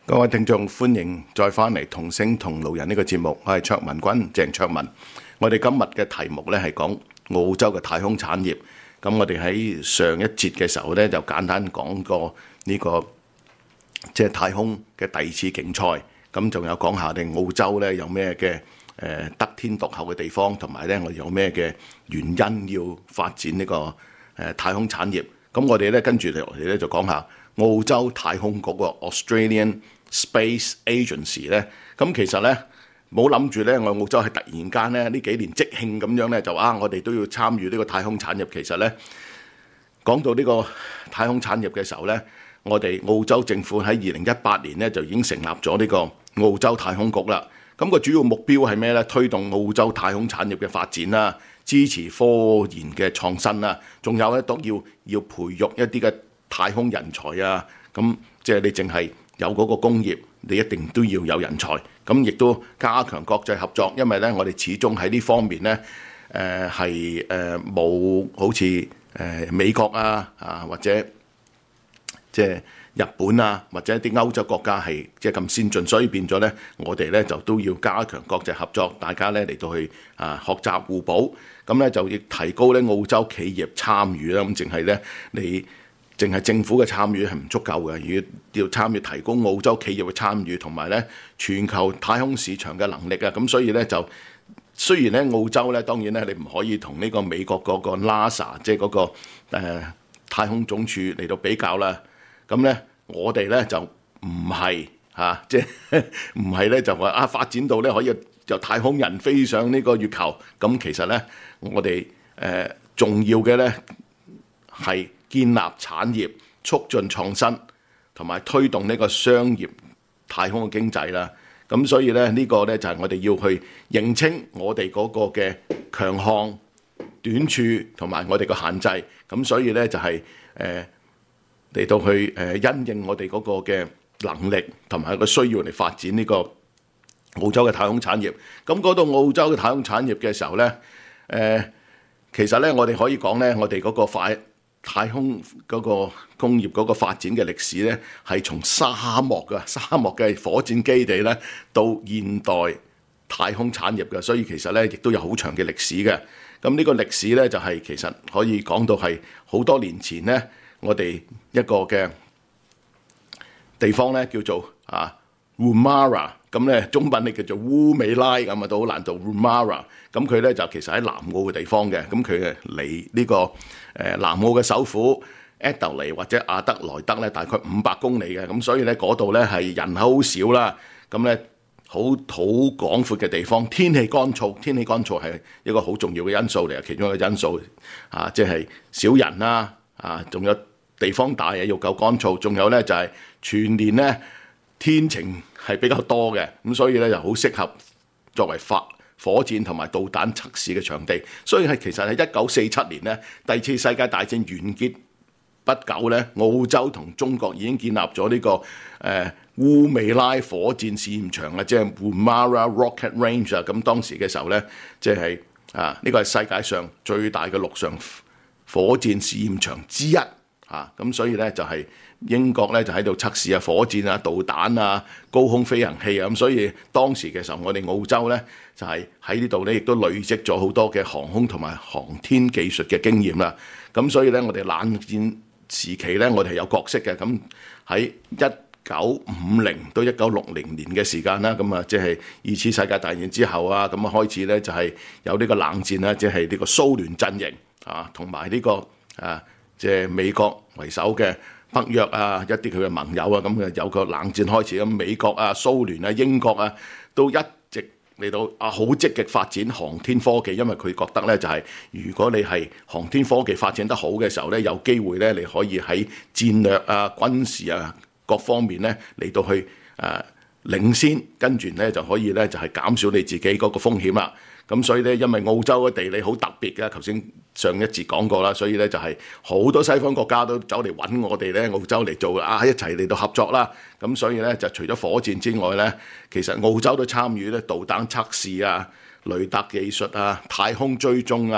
各位聽眾，歡迎再返嚟同聲同路人呢個節目，我係卓文君，鄭卓文。我哋今日嘅題目呢係講澳洲嘅太空產業。咁我哋喺上一節嘅時候呢，就簡單講過呢個即係太空嘅第二次競賽。咁仲有講下我哋澳洲呢有咩嘅得天獨厚嘅地方，同埋呢我哋有咩嘅原因要發展呢個太空產業。咁我哋呢跟住落嚟呢就講下澳洲太空局個 Australian Space Agency 咧，咁其實咧冇諗住咧，我澳洲係突然間咧呢幾年即興咁樣咧，就我哋都要參與呢個太空產業。其實咧講到呢個太空產業嘅時候咧，我哋澳洲政府喺2018年咧就已經成立咗呢個澳洲太空局啦。咁個主要目標係咩咧？推動澳洲太空產業嘅發展啦，支持科研嘅創新啦，仲有咧都要培育一啲嘅太空人才啊。咁即係你淨係有嗰個工業，你一定都要有人才，咁亦都加強國際合作，因為咧我哋始終喺呢方面咧，冇好似美國啊或者即係日本啊或者一啲歐洲國家係即係咁先進，所以變咗咧我哋咧就都要加強國際合作，大家咧嚟到去學習互補，咁咧就亦提高咧澳洲企業參與啦。咁淨係咧淨係政府嘅參與係唔足夠嘅，要參與提高澳洲企業嘅參與，同埋咧全球太空市場嘅能力啊！咁所以咧就雖然咧澳洲咧當然咧你唔可以同呢個美國嗰個 NASA 即係嗰個太空總署嚟到比較啦。咁咧我哋咧就唔係即係唔係咧就話發展到咧可以由太空人飛上呢個月球。咁其實咧我哋重要嘅咧係建立產業、促進創新，同埋推動呢個商業太空嘅經濟啦。咁所以咧呢個咧就係我哋要去認清我哋嗰個嘅強項、短處同埋我哋嘅限制。咁所以咧就係嚟到去因應我哋嗰個嘅能力同埋個需要嚟發展呢個澳洲嘅太空產業。咁嗰度澳洲嘅太空產業嘅時候咧，其實咧我哋可以講咧，我哋嗰個太空嗰個工業嗰個發展嘅歷史咧，係從沙漠嘅火箭基地咧，到現代太空產業嘅，所以其實咧亦都有好長嘅歷史嘅。咁呢個歷史咧就係其實可以講到係好多年前咧，我哋一個嘅地方咧叫做Woomera， 咁咧中文咧叫做烏美拉，咁都好難讀 Woomera。咁佢咧就其實喺南澳嘅地方嘅，咁佢離呢個南澳嘅首府 Adelaide 或者阿德萊德咧大概500公里嘅，咁所以咧嗰度咧係人口好少啦，咁咧好廣闊嘅地方，天氣乾燥係一個好重要嘅因素嚟，其中一個因素即係少人啦，仲有地方大要夠乾燥，仲有咧就係全年咧天晴係比較多嘅，咁所以咧就好適合作為火箭同埋導彈測試嘅場地。所以其實喺1947年咧，第二次世界大戰完結不久咧，澳洲同中國已經建立咗呢個烏美拉火箭試驗場啊，即係 Woomera Rocket Range 啊。咁當時嘅時候咧，即係呢個係世界上最大嘅陸上火箭試驗場之一咁所以咧就係英國咧就喺度測試火箭啊、導彈啊、高空飛行器啊。咁所以當時嘅時候，我哋澳洲咧就係喺呢度咧亦都累積咗好多嘅航空同埋航天技術嘅經驗啦。咁所以咧我哋冷戰時期咧我哋係有角色嘅。咁喺1950到1960年嘅時間啦，咁即係二次世界大戰之後咁開始咧就係有呢個冷戰啦，即係呢個蘇聯陣營同埋呢個即係美國為首嘅北約一啲佢嘅盟友咁有個冷戰開始。咁美國蘇聯英國都一直嚟到好積極發展航天科技，因為佢覺得咧就係如果你係航天科技發展得好嘅時候咧，有機會咧你可以喺戰略軍事各方面咧嚟到去領先，跟住咧就可以咧就係減少你自己嗰個風險啦。咁所以咧，因為澳洲嘅地理好特別嘅，頭先上一節講過啦，所以咧就係好多西方國家都走嚟揾我哋咧澳洲嚟做一齊嚟到合作啦。咁所以咧就除咗火箭之外咧，其實澳洲都參與咧導彈測試雷達技術太空追蹤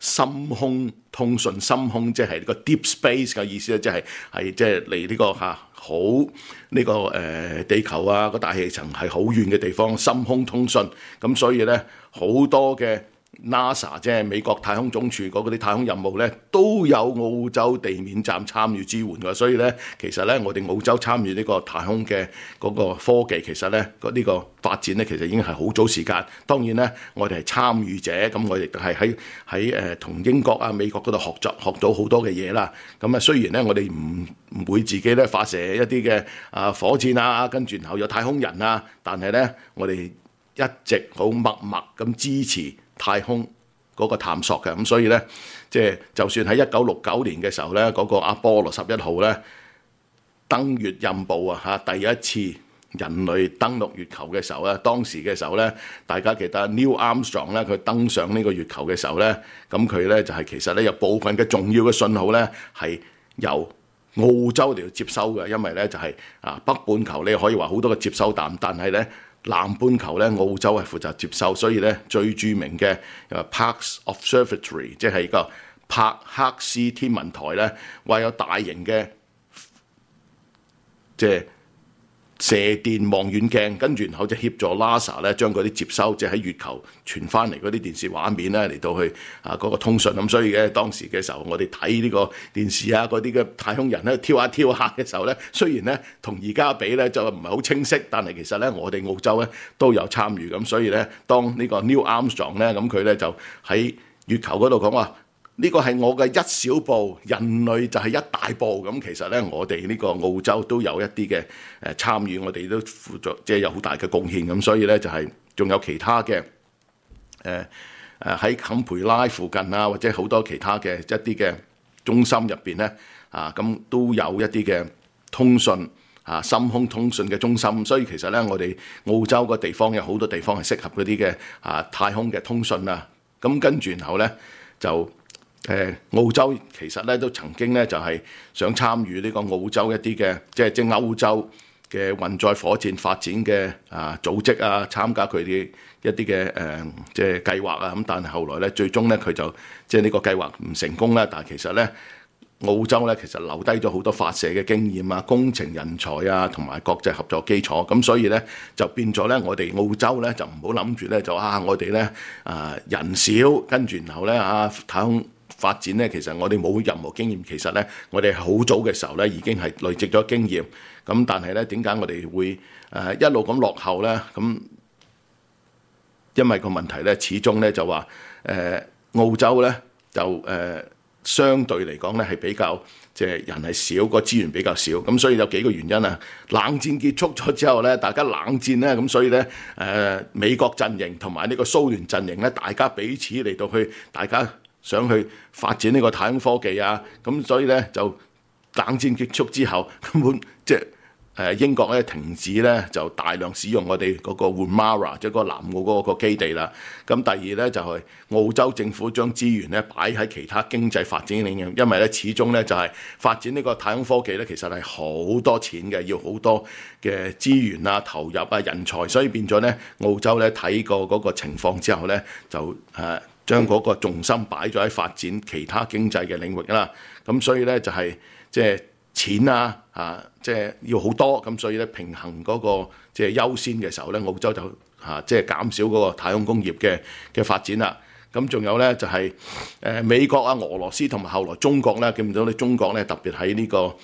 深空通訊，深空即係呢個 deep space 嘅意思咧，即係離呢個好呢個地球啊個大氣層係好遠嘅地方，深空通訊。咁所以咧好多嘅 NASA 即係美國太空總署嗰啲太空任務咧，都有澳洲地面站參與支援㗎。所以咧，其實咧我哋澳洲參與呢個太空嘅嗰個科技，其實咧呢個發展咧，其實已經係好早時間。當然咧，我哋係參與者，咁我哋係喺同英國啊、美國嗰度學到好多嘅嘢啦。咁啊，雖然咧我哋唔會自己咧發射一啲嘅火箭啊，跟住然後有太空人啊，但係咧我哋一直好默默咁支持太空嗰個探索嘅。咁所以咧，就算喺1969年嘅時候咧，嗰個阿波羅11號咧登月任務啊，第一次人類登陸月球嘅時候咧，當時嘅時候咧，大家記得 Neil Armstrong 咧，佢登上呢個月球嘅時候咧，咁佢咧就係其實咧有部分嘅重要嘅信號咧係由澳洲嚟接收嘅，因為咧就係北半球你可以話好多嘅接收站，但係咧南半球咧澳洲係負責接收，所以咧最著名嘅Parkes Observatory 即係個柏克斯天文台咧，話有大型嘅射電望遠鏡，跟住然後就協助 NASA 咧將嗰啲接收喺月球傳翻嚟嗰啲電視畫面咧嚟到去嗰個通訊。咁所以咧當時嘅時候，我哋睇呢個電視啊嗰啲嘅太空人咧跳下跳下嘅時候咧，雖然咧同而家比咧就唔係好清晰，但係其實咧我哋澳洲咧都有參與。咁所以咧當呢個 Neil Armstrong 咧咁佢咧就喺月球嗰度講話，呢個係我嘅一小步，人類就係一大步。咁其實咧，我哋呢個澳洲都有一啲嘅參與，我哋都負責有好大嘅貢獻。咁所以咧就係仲有其他嘅喺坎培拉附近啊，或者好多其他嘅一啲嘅中心入邊咧咁都有一啲嘅通訊深空通訊嘅中心。所以其實咧，我哋澳洲個地方有好多地方係適合嗰啲嘅太空嘅通訊啊。咁跟住然後咧就澳洲其實咧都曾經咧就係想參與呢個澳洲一啲嘅即係歐洲嘅運載火箭發展嘅組織啊，參加佢哋一啲嘅即係計劃啊。咁但係後來咧最終咧佢就即係呢個計劃唔成功啦。但係其實咧澳洲咧其實留低咗好多發射嘅經驗啊、工程人才啊，同埋國際合作基礎。咁所以咧就變咗咧，我哋澳洲咧就唔好諗住咧就我哋咧人少，跟住然後咧太空發展咧，其實我哋冇任何經驗。其實咧，我哋好早嘅時候咧，已經係累積咗經驗。咁但係咧，點解我哋會一路咁落後咧？咁因為個問題咧，始終咧就話澳洲咧就相對嚟講咧係比較人係少，個資源比較少。咁所以有幾個原因啊。冷戰結束咗之後咧，大家冷戰咧，咁所以咧美國陣營同埋呢個蘇聯陣營咧，大家彼此嚟到去大家想去發展呢個太空科技啊，咁所以咧就冷戰結束之後，根本英國咧停止咧就大量使用我哋嗰個 Woomera 即係個南澳嗰個基地啦。咁第二咧就係澳洲政府將資源咧擺喺其他經濟發展領域，因為咧始終咧就係發展呢個太空科技咧，其實係好多錢嘅，要好多嘅資源啊、投入啊、人才，所以變咗咧澳洲咧睇過嗰個情況之後咧就將嗰個重心擺咗喺發展其他經濟嘅領域啦。咁所以咧就係錢即係要好多，咁所以咧平衡嗰個優先嘅時候咧，澳洲就減少嗰個太空工業嘅發展啦。咁仲有咧就係美國啊、俄羅斯同埋後來中國咧，見唔到你中國咧特別喺呢個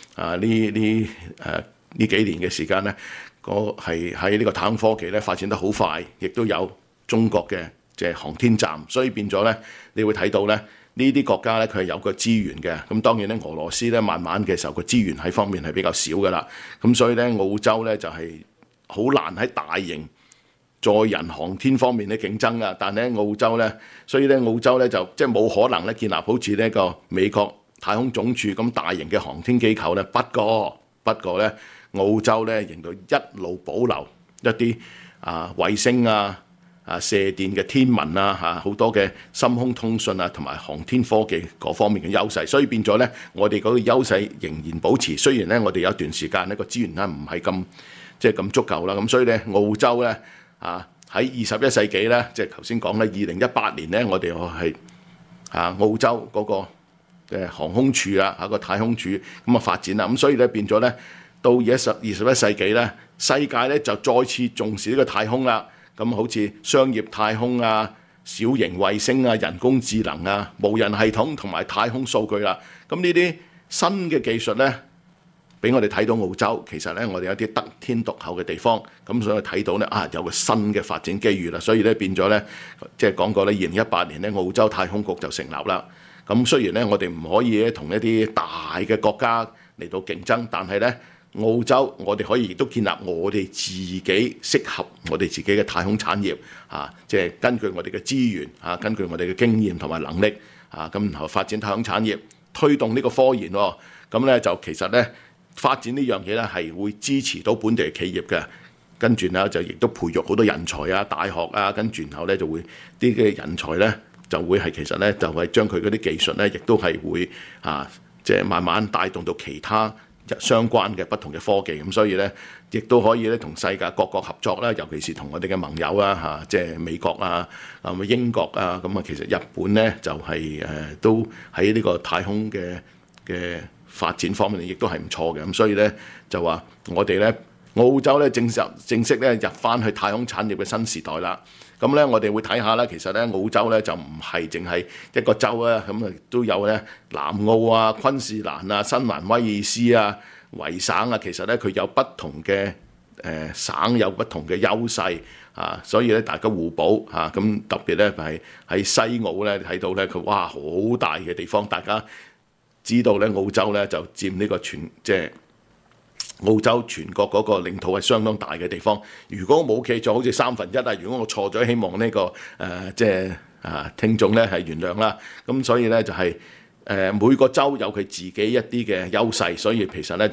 呢幾年嘅時間咧，係喺呢個太空科技咧發展得好快，亦都有中國嘅航天站，所以變咗咧，你會睇到咧。呢啲國家咧，佢係有個資源嘅。咁當然咧，俄羅斯咧慢慢嘅時候個資源喺方面係比較少噶啦。咁所以咧，澳洲咧就係好難喺大型載人航天方面咧競爭啊。但係咧澳洲咧，所以咧澳洲咧就冇可能咧建立好似呢個美國太空總署咁大型嘅航天機構咧。不過咧，澳洲咧仍然一路保留一啲衛星射電嘅天文好多嘅深空通訊同埋航天科技嗰方面嘅優勢，所以變咗咧，我哋嗰個優勢仍然保持。雖然咧，我哋有一段時間呢個資源咧唔係咁足夠啦，咁所以咧澳洲咧喺21世紀咧，即係頭先講咧，2018年咧，我哋係澳洲嗰個航空署啊，個太空署咁啊發展啦。咁所以咧變咗咧，到21世紀咧，世界咧就再次重視呢個太空啦。咁好似商業太空啊、小型衛星啊、人工智能啊、無人系統同埋太空數據啦。咁呢啲新嘅技術咧，俾我哋睇到澳洲其實咧，我哋有啲得天獨厚嘅地方。咁所以睇到咧有個新嘅發展機遇啦。所以咧變咗咧，即係講過咧，2018年咧澳洲太空局就成立啦。咁雖然咧我哋唔可以咧同一啲大嘅國家嚟到競爭，但係咧，澳洲我哋可以亦都建立我哋自己適合我哋自己嘅太空產業即係根據我哋嘅資源根據我哋嘅經驗同埋能力咁然後發展太空產業，推動呢個科研喎。咁咧就其實咧發展呢樣嘢咧係會支持到本地嘅企業嘅，跟住咧就亦都培育好多人才大學跟住然後咧就會啲嘅人才咧就會係其實咧就係將佢嗰啲技術咧亦都係會即係慢慢帶動到其他相關嘅不同嘅科技。咁所以咧，亦都可以咧同世界各國合作啦，尤其是同我哋嘅盟友即係美國英國咁其實日本咧就係都喺呢個太空嘅發展方面亦都係唔錯嘅。咁所以咧就話我哋咧澳洲咧正式咧入翻去太空產業嘅新時代啦。咁咧我哋會睇下啦，其實咧澳洲咧就唔係淨係一個州咁都有咧南澳昆士蘭新南威爾斯維省其實咧佢有不同嘅省有不同嘅優勢所以咧大家互補咁特別咧係喺西澳咧睇到咧佢哇好大嘅地方，大家知道咧澳洲咧就佔呢個即係澳洲全國嗰個領土係相當大嘅地方。如果冇記錯，好似1/3。如果我錯咗，希望呢個即係聽眾咧係原諒啦。咁所以咧就係每個州有佢自己一啲嘅優勢，所以其實咧